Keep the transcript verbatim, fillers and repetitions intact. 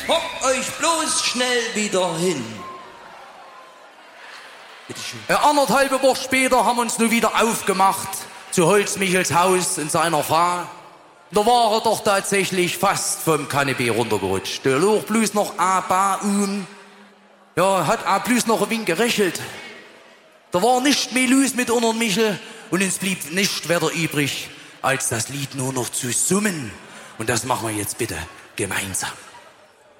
Hockt euch bloß schnell wieder hin. Bitteschön. Eine anderthalbe Woche später haben wir uns nun wieder aufgemacht zu Holzmichels Haus in seiner Frau. Da war er doch tatsächlich fast vom Kanapee runtergerutscht. Der lag bloß noch ein paar um. Ja, hat auch bloß noch ein wenig gerächelt. Da war nicht mehr los mit unter Michel und uns blieb nicht weiter übrig, als das Lied nur noch zu summen. Und das machen wir jetzt bitte gemeinsam.